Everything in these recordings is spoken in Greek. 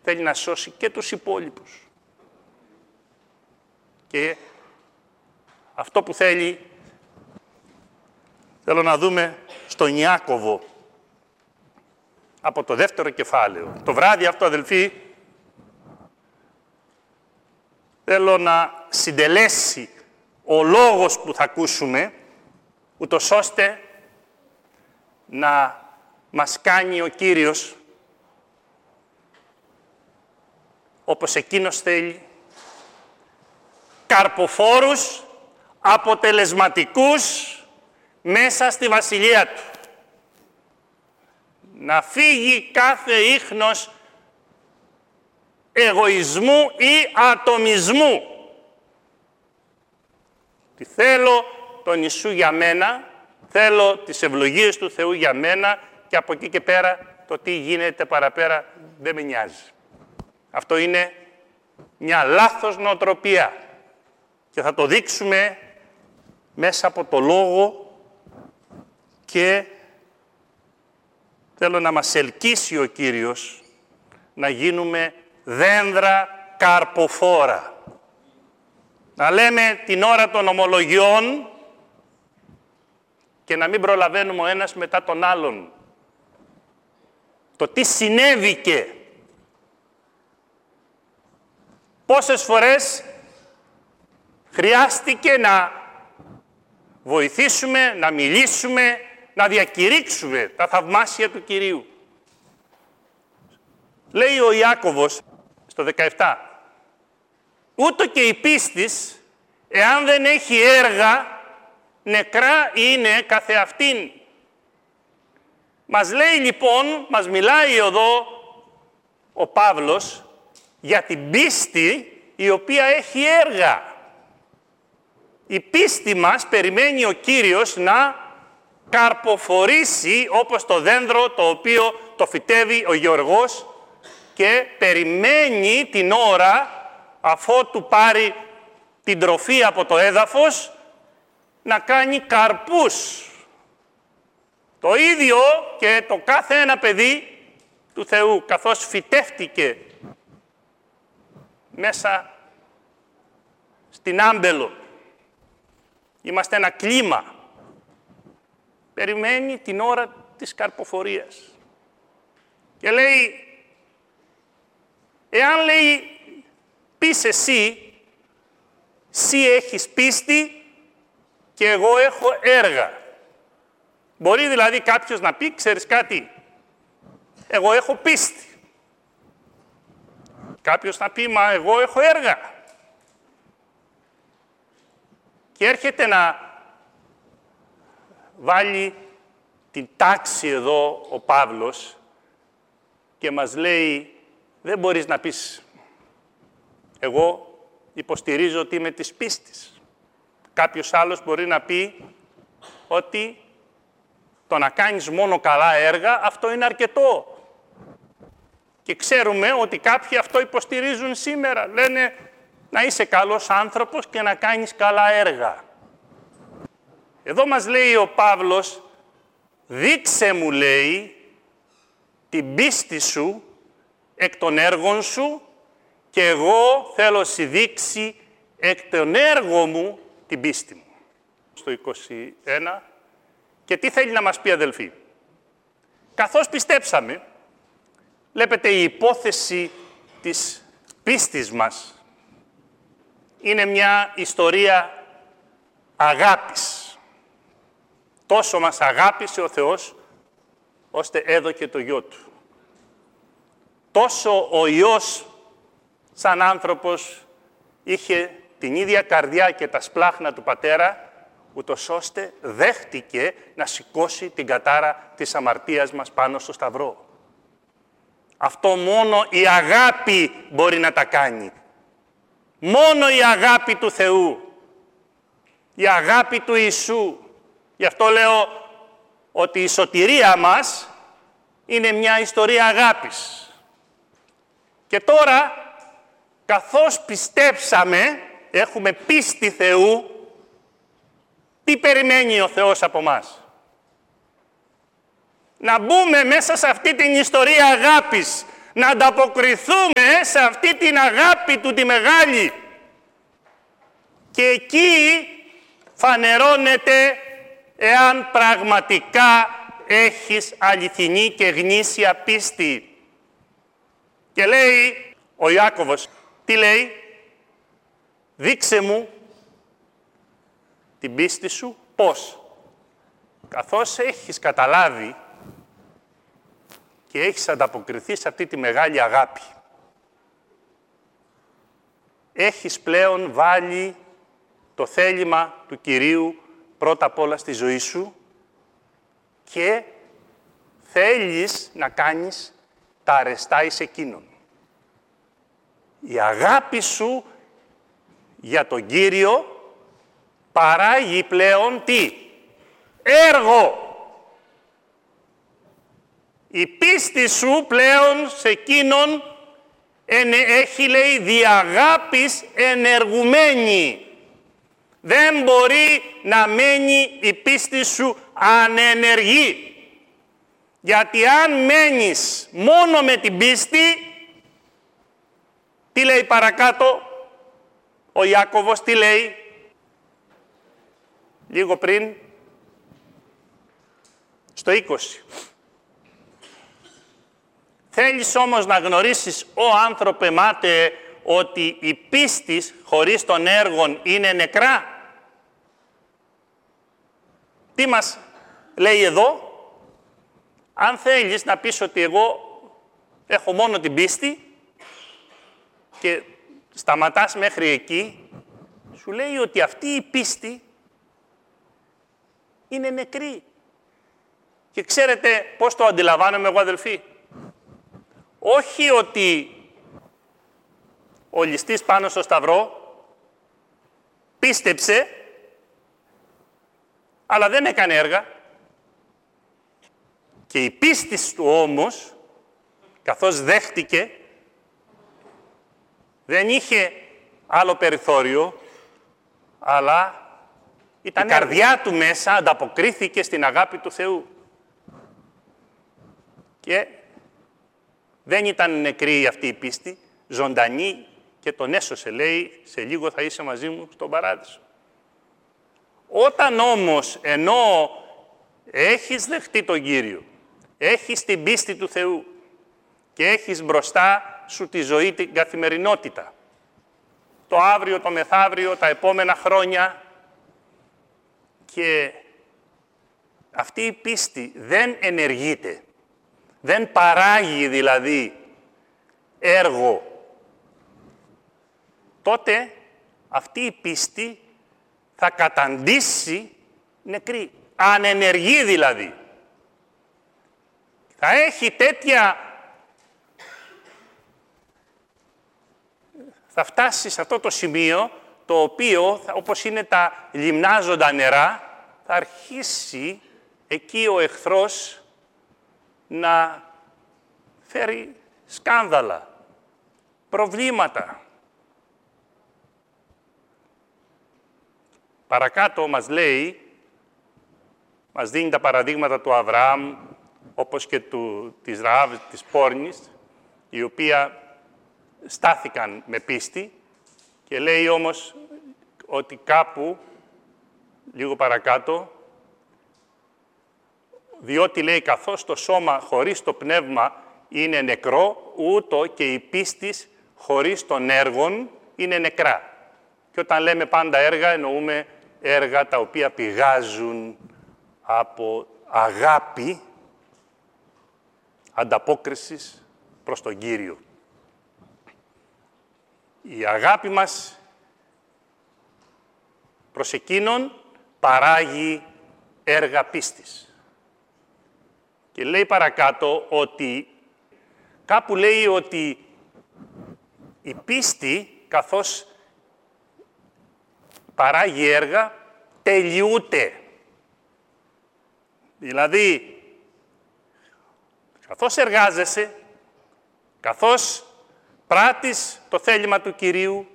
θέλει να σώσει και τους υπόλοιπους. Και αυτό που θέλω να δούμε στον Ιάκωβο, από το δεύτερο κεφάλαιο. Το βράδυ αυτό, αδελφοί, θέλω να συντελέσει ο λόγος που θα ακούσουμε, ούτως ώστε να μας κάνει ο Κύριος όπως Εκείνος θέλει, καρποφόρους, αποτελεσματικούς μέσα στη Βασιλεία Του. Να φύγει κάθε ίχνος εγωισμού ή ατομισμού. Τι θέλω τον Ιησού για μένα, θέλω τις ευλογίες του Θεού για μένα και από εκεί και πέρα το τι γίνεται παραπέρα δεν με νοιάζει. Αυτό είναι μια λάθος νοοτροπία και θα το δείξουμε μέσα από το Λόγο και θέλω να μας ελκύσει ο Κύριος να γίνουμε δένδρα καρποφόρα. Να λέμε την ώρα των ομολογιών και να μην προλαβαίνουμε ο ένας μετά τον άλλον. Το τι συνέβηκε. Πόσες φορές χρειάστηκε να βοηθήσουμε, να μιλήσουμε, να διακηρύξουμε τα θαυμάσια του Κυρίου. Λέει ο Ιάκωβος στο 17, ούτω και η πίστης, εάν δεν έχει έργα, νεκρά είναι καθεαυτήν. Μας λέει λοιπόν, μας μιλάει εδώ ο Παύλος για την πίστη η οποία έχει έργα. Η πίστη μας περιμένει ο Κύριος να καρποφορήσει όπως το δένδρο το οποίο το φυτεύει ο γεωργός και περιμένει την ώρα αφότου πάρει την τροφή από το έδαφος να κάνει καρπούς. Το ίδιο και το κάθε ένα παιδί του Θεού καθώς φυτεύτηκε μέσα στην άμπελο. Είμαστε ένα κλίμα. Περιμένει την ώρα της καρποφορίας. Και λέει, εάν λέει πεις εσύ έχεις πίστη και εγώ έχω έργα. Μπορεί δηλαδή κάποιος να πει, ξέρεις κάτι, εγώ έχω πίστη. Κάποιος να πει, μα εγώ έχω έργα. Και έρχεται να βάλει την τάξη εδώ ο Παύλος και μας λέει, δεν μπορείς να πεις, εγώ υποστηρίζω ότι είμαι της πίστης. Κάποιος άλλος μπορεί να πει ότι το να κάνεις μόνο καλά έργα, αυτό είναι αρκετό. Και ξέρουμε ότι κάποιοι αυτό υποστηρίζουν σήμερα. Λένε να είσαι καλός άνθρωπος και να κάνεις καλά έργα. Εδώ μας λέει ο Παύλος, δείξε μου, λέει, την πίστη σου εκ των έργων σου και εγώ θέλω να δείξει εκ των έργων μου την πίστη μου. Στο 21. Και τι θέλει να μας πει, αδελφοί. Καθώς πιστέψαμε, βλέπετε η υπόθεση της πίστης μας είναι μια ιστορία αγάπης. Τόσο μας αγάπησε ο Θεός, ώστε έδωκε το Γιο Του. Τόσο ο Υιός, σαν άνθρωπος, είχε την ίδια καρδιά και τα σπλάχνα του Πατέρα, ούτως ώστε δέχτηκε να σηκώσει την κατάρα της αμαρτίας μας πάνω στο Σταυρό. Αυτό μόνο η αγάπη μπορεί να τα κάνει. Μόνο η αγάπη του Θεού. Η αγάπη του Ιησού. Γι' αυτό λέω ότι η σωτηρία μας είναι μια ιστορία αγάπης. Και τώρα, καθώς πιστέψαμε, έχουμε πίστη Θεού, τι περιμένει ο Θεός από μας. Να μπούμε μέσα σε αυτή την ιστορία αγάπης, να ανταποκριθούμε σε αυτή την αγάπη του τη μεγάλη. Και εκεί φανερώνεται εάν πραγματικά έχεις αληθινή και γνήσια πίστη. Και λέει ο Ιάκωβος, τι λέει? Δείξε μου την πίστη σου. Πώς? Καθώς έχεις καταλάβει και έχεις ανταποκριθεί σε αυτή τη μεγάλη αγάπη. Έχεις πλέον βάλει το θέλημα του Κυρίου πρώτα απ' όλα στη ζωή σου και θέλεις να κάνεις τα αρεστά εις εκείνον. Η αγάπη σου για τον Κύριο παράγει πλέον τι? Έργο. Η πίστη σου πλέον σε εκείνον έχει, λέει, δι' αγάπης ενεργουμένη. Δεν μπορεί να μένει η πίστη σου ανενεργή. Γιατί αν μένεις μόνο με την πίστη, τι λέει παρακάτω ο Ιάκωβος, τι λέει λίγο πριν, στο 20. Θέλεις όμως να γνωρίσεις, ο άνθρωπε μάτε, ότι η πίστη χωρίς των έργων είναι νεκρά. Τι μας λέει εδώ? Αν θέλεις να πεις ότι εγώ έχω μόνο την πίστη και σταματάς μέχρι εκεί, σου λέει ότι αυτή η πίστη είναι νεκρή. Και ξέρετε πώς το αντιλαμβάνομαι εγώ, αδελφοί? Όχι ότι ο ληστής πάνω στο σταυρό πίστεψε, αλλά δεν έκανε έργα. Και η πίστη του όμως, καθώς δέχτηκε, δεν είχε άλλο περιθώριο, αλλά η καρδιά του μέσα ανταποκρίθηκε στην αγάπη του Θεού. Και δεν ήταν νεκρή αυτή η πίστη, ζωντανή και τον έσωσε, λέει, σε λίγο θα είσαι μαζί μου στον παράδεισο. Όταν όμως, ενώ έχεις δεχτεί τον Κύριο, έχεις την πίστη του Θεού και έχεις μπροστά σου τη ζωή, την καθημερινότητα, το αύριο, το μεθαύριο, τα επόμενα χρόνια, και αυτή η πίστη δεν ενεργείται, δεν παράγει δηλαδή έργο, τότε αυτή η πίστη θα καταντήσει νεκρή, ανενεργή δηλαδή. Θα έχει τέτοια... Θα φτάσει σε αυτό το σημείο, το οποίο, όπως είναι τα λιμνάζοντα νερά, θα αρχίσει εκεί ο εχθρός να φέρει σκάνδαλα, προβλήματα. Παρακάτω μας λέει, μας δίνει τα παραδείγματα του Αβραάμ, όπως και της Ραάβ της Πόρνης, η οποία στάθηκαν με πίστη, και λέει όμως ότι κάπου, λίγο παρακάτω, διότι λέει καθώς το σώμα χωρίς το πνεύμα είναι νεκρό, ούτω και η πίστης χωρίς των έργων είναι νεκρά. Και όταν λέμε πάντα έργα, εννοούμε έργα τα οποία πηγάζουν από αγάπη, ανταπόκρισης προς τον Κύριο. Η αγάπη μας προς εκείνον παράγει έργα πίστης. Και λέει παρακάτω ότι, κάπου λέει ότι η πίστη, καθώς παράγει έργα, τελειούται. Δηλαδή, καθώς εργάζεσαι, καθώς πράττεις το θέλημα του Κυρίου,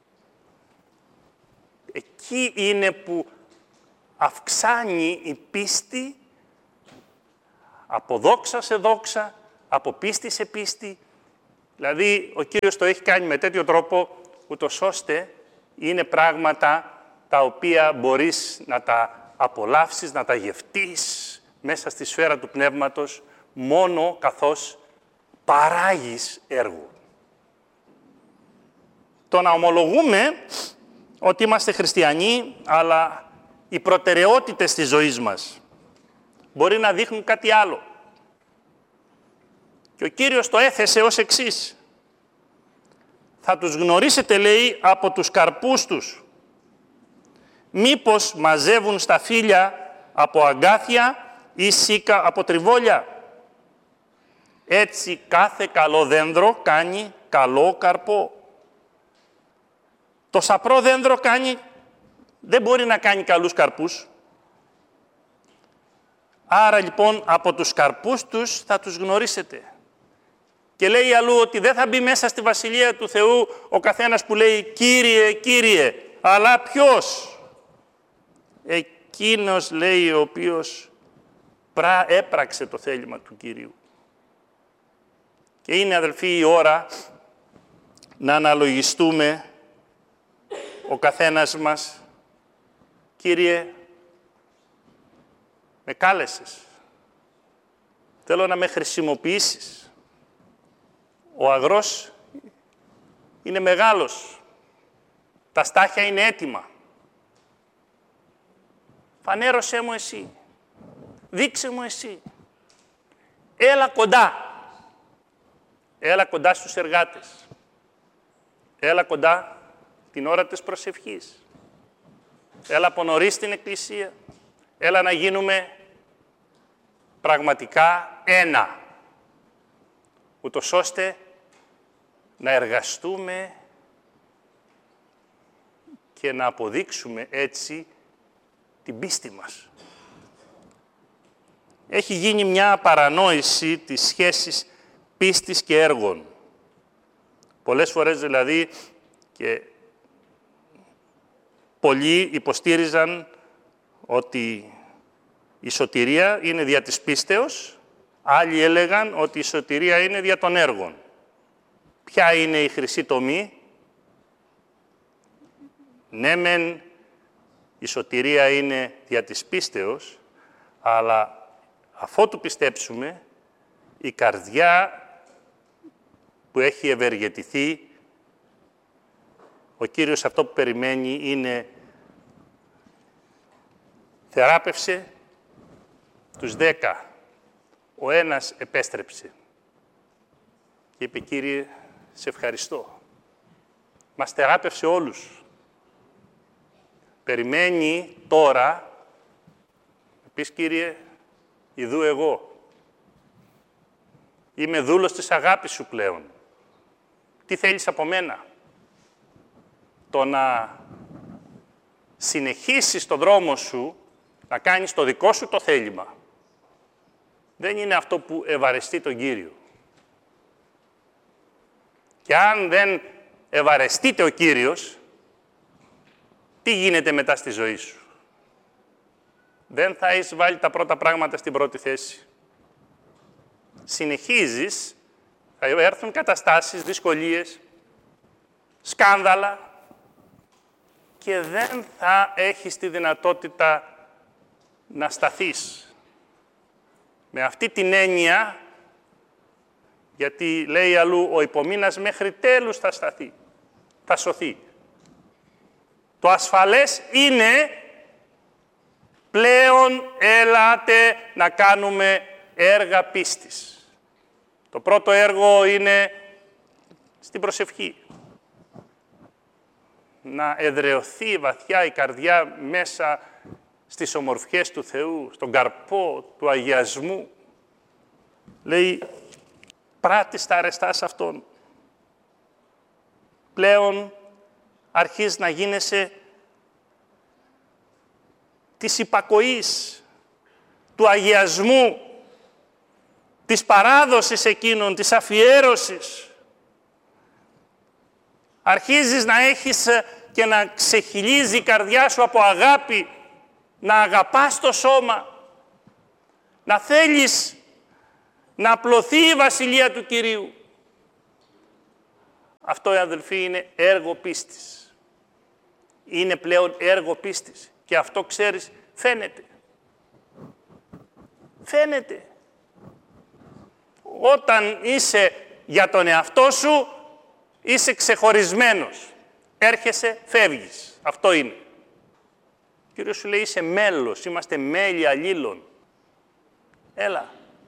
εκεί είναι που αυξάνει η πίστη από δόξα σε δόξα, από πίστη σε πίστη, Δηλαδή, ο Κύριος το έχει κάνει με τέτοιο τρόπο, ούτως ώστε είναι πράγματα τα οποία μπορείς να τα απολαύσεις, να τα γευτείς μέσα στη σφαίρα του Πνεύματος, μόνο καθώς παράγεις έργο. Το να ομολογούμε ότι είμαστε χριστιανοί, αλλά οι προτεραιότητες της ζωής μας μπορεί να δείχνουν κάτι άλλο. Και ο Κύριος το έθεσε ως εξής. Θα τους γνωρίσετε, λέει, από τους καρπούς τους. Μήπως μαζεύουν σταφύλια από αγκάθια ή σίκα από τριβόλια. Έτσι κάθε καλό δένδρο κάνει καλό καρπό. Το σαπρό δένδρο δεν μπορεί να κάνει καλούς καρπούς. Άρα λοιπόν από τους καρπούς τους θα τους γνωρίσετε. Και λέει αλλού ότι δεν θα μπει μέσα στη Βασιλεία του Θεού ο καθένας που λέει «Κύριε, Κύριε», αλλά ποιος? Εκείνος, λέει, ο οποίος έπραξε το θέλημα του Κυρίου. Και είναι, αδελφοί, η ώρα να αναλογιστούμε ο καθένας μας. Κύριε, με κάλεσες. Θέλω να με χρησιμοποιήσεις. Ο αγρός είναι μεγάλος. Τα στάχια είναι έτοιμα. Φανέρωσέ μου εσύ. Δείξε μου εσύ. Έλα κοντά. Έλα κοντά στους εργάτες. Έλα κοντά την ώρα της προσευχής. Έλα από νωρίς στην εκκλησία. Έλα να γίνουμε πραγματικά ένα. Ούτως ώστε να εργαστούμε και να αποδείξουμε έτσι την πίστη μας. Έχει γίνει μια παρανόηση της σχέσης πίστης και έργων. Πολλές φορές δηλαδή και πολλοί υποστήριζαν ότι η σωτηρία είναι δια της πίστεως, άλλοι έλεγαν ότι η σωτηρία είναι δια των έργων. Ποια είναι η χρυσή τομή? Ναι, μεν η σωτηρία είναι δια της πίστεως, αλλά αφότου πιστέψουμε, η καρδιά που έχει ευεργετηθεί, ο Κύριος αυτό που περιμένει είναι θεράπευσε τους 10. Ο ένας επέστρεψε και είπε, Κύριε, σε ευχαριστώ. Μας θεράπευσε όλους. Περιμένει τώρα, πεις, Κύριε, ιδού εγώ. Είμαι δούλος της αγάπης σου πλέον. Τι θέλεις από μένα? Το να συνεχίσεις τον δρόμο σου, να κάνεις το δικό σου το θέλημα. Δεν είναι αυτό που ευαρεστεί τον Κύριο. Και αν δεν ευαρεστείται ο Κύριος, τι γίνεται μετά στη ζωή σου? Δεν θα έχεις βάλει τα πρώτα πράγματα στην πρώτη θέση. Συνεχίζεις, θα έρθουν καταστάσεις, δυσκολίες, σκάνδαλα και δεν θα έχεις τη δυνατότητα να σταθείς. Με αυτή την έννοια, γιατί λέει αλλού ο υπομείνας μέχρι τέλους θα σταθεί, θα σωθεί. Το ασφαλές είναι πλέον έλατε να κάνουμε έργα πίστης. Το πρώτο έργο είναι στην προσευχή. Να εδραιωθεί βαθιά η καρδιά μέσα στις ομορφιές του Θεού, στον καρπό του αγιασμού. Λέει, πράττεις τα αρεστά σε Αυτόν. Πλέον αρχίζεις να γίνεσαι της υπακοής, του αγιασμού, της παράδοσης εκείνων, της αφιέρωσης. Αρχίζεις να έχεις και να ξεχυλίζει η καρδιά σου από αγάπη, να αγαπάς το σώμα, να θέλεις να απλωθεί η Βασιλεία του Κυρίου. Αυτό, αδελφοί, είναι έργο πίστης. Είναι πλέον έργο πίστης. Και αυτό, ξέρεις, φαίνεται. Φαίνεται. Όταν είσαι για τον εαυτό σου, είσαι ξεχωρισμένος. Έρχεσαι, φεύγεις. Αυτό είναι. Ο Κύριος σου λέει, είσαι μέλος, είμαστε μέλη αλλήλων. Έλα.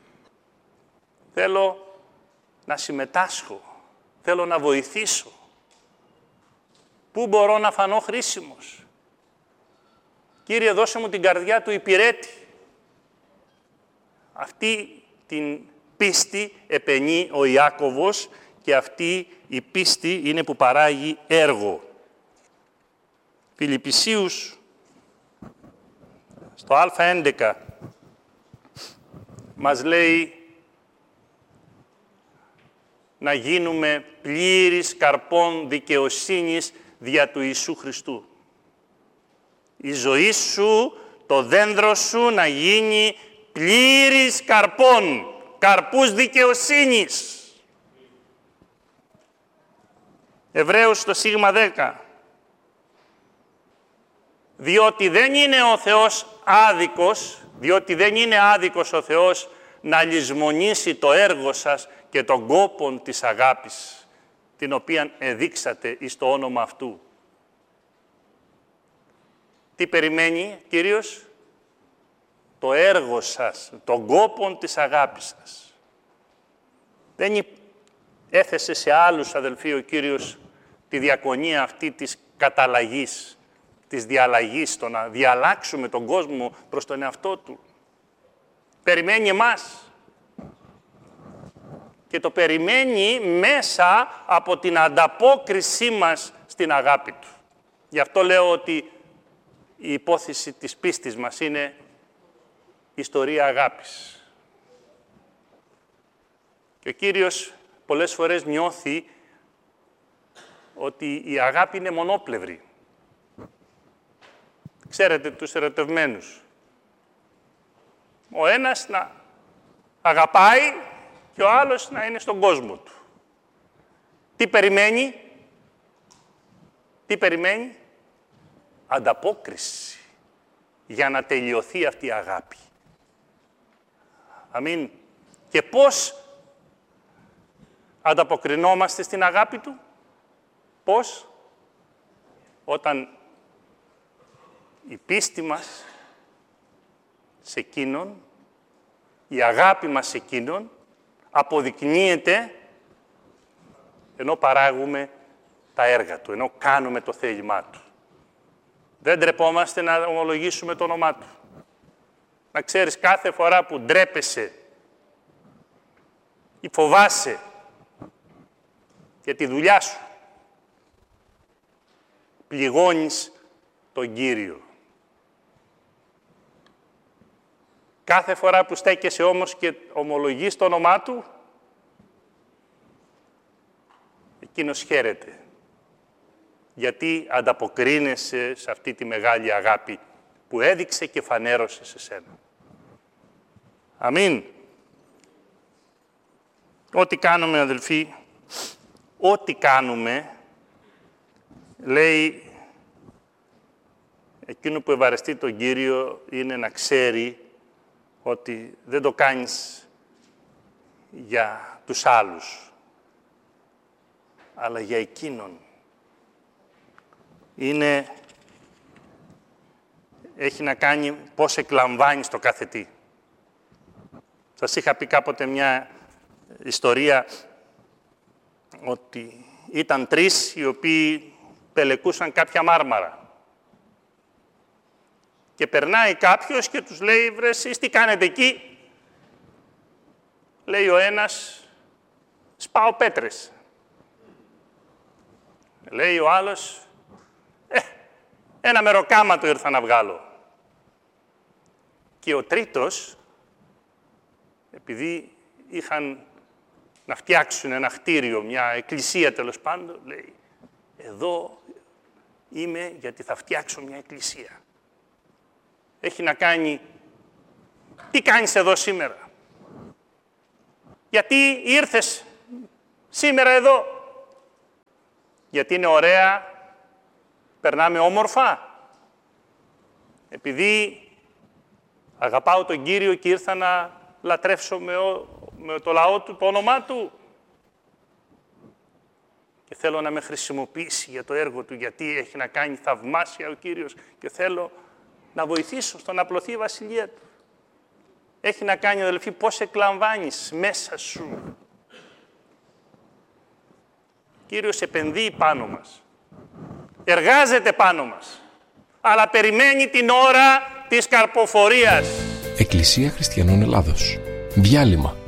Θέλω να συμμετάσχω. Θέλω να βοηθήσω. Πού μπορώ να φανώ χρήσιμος. Κύριε, δώσε μου την καρδιά του υπηρέτη. Αυτή την πίστη επενεί ο Ιάκωβος και αυτή η πίστη είναι που παράγει έργο. Φιλιππισίους, στο Α11, μας λέει να γίνουμε πλήρεις καρπών δικαιοσύνης δια του Ιησού Χριστού. Η ζωή σου, το δένδρο σου να γίνει πλήρης καρπών, καρπούς δικαιοσύνης. Εβραίους στο σίγμα 10. Διότι δεν είναι ο Θεός άδικος, διότι δεν είναι άδικος ο Θεός να λησμονήσει το έργο σας και τον κόπον της αγάπης, την οποία εδείξατε εις το όνομα αυτού. Τι περιμένει, Κύριος? Το έργο σας, τον κόπον της αγάπης σας. Δεν έθεσε σε άλλους, αδελφοί, ο Κύριος τη διακονία αυτή της καταλλαγής, της διαλλαγής, το να διαλλάξουμε τον κόσμο προς τον εαυτό του. Περιμένει εμάς. Και το περιμένει μέσα από την ανταπόκρισή μας στην αγάπη του. Γι' αυτό λέω ότι η υπόθεση της πίστης μας είναι ιστορία αγάπης. Και ο Κύριος πολλές φορές νιώθει ότι η αγάπη είναι μονόπλευρη. Ξέρετε τους ερωτευμένους. Ο ένας να αγαπάει και ο άλλος να είναι στον κόσμο του. Τι περιμένει? Τι περιμένει? Ανταπόκριση για να τελειωθεί αυτή η αγάπη. Αμήν. Και πώς ανταποκρινόμαστε στην αγάπη του? Πώς? Όταν η πίστη μας σε εκείνον, η αγάπη μας σε εκείνον, αποδεικνύεται ενώ παράγουμε τα έργα του, ενώ κάνουμε το θέλημά του. Δεν ντρεπόμαστε να ομολογήσουμε το όνομά του. Να ξέρεις, κάθε φορά που ντρέπεσαι ή φοβάσαι για τη δουλειά σου, πληγώνεις τον Κύριο. Κάθε φορά που στέκεσαι όμως και ομολογείς το όνομά του, εκείνος χαίρεται. Γιατί ανταποκρίνεσαι σε αυτή τη μεγάλη αγάπη που έδειξε και φανέρωσε σε σένα. Αμήν. Ό,τι κάνουμε, αδελφοί, ό,τι κάνουμε, λέει, εκείνο που ευαρεστεί τον Κύριο είναι να ξέρει ότι δεν το κάνεις για τους άλλους, αλλά για εκείνον. Έχει να κάνει πώς εκλαμβάνεις το κάθε τι. Σας είχα πει κάποτε μια ιστορία ότι ήταν τρεις οι οποίοι πελεκούσαν κάποια μάρμαρα. Και περνάει κάποιος και τους λέει, βρε εσείς τι κάνετε εκεί? Λέει ο ένας, σπάω πέτρες. Λέει ο άλλος, ένα μεροκάματο ήρθα να βγάλω. Και ο τρίτος, επειδή είχαν να φτιάξουν ένα κτίριο, μια εκκλησία τέλος πάντων, λέει, εδώ είμαι γιατί θα φτιάξω μια εκκλησία. Έχει να κάνει, τι κάνεις εδώ σήμερα? Γιατί ήρθες σήμερα εδώ? Γιατί είναι ωραία, περνάμε όμορφα. Επειδή αγαπάω τον Κύριο και ήρθα να λατρεύσω με το λαό του, το όνομά του. Και θέλω να με χρησιμοποιήσει για το έργο του, γιατί έχει να κάνει θαυμάσια ο Κύριος και θέλω να βοηθήσω στο να απλωθεί η βασιλεία του. Έχει να κάνει, αδελφοί, πώς εκλαμβάνεις μέσα σου. Ο Κύριος επενδύει πάνω μας. Εργάζεται πάνω μας. Αλλά περιμένει την ώρα της καρποφορίας. Εκκλησία Χριστιανών Ελλάδος. Διάλειμμα.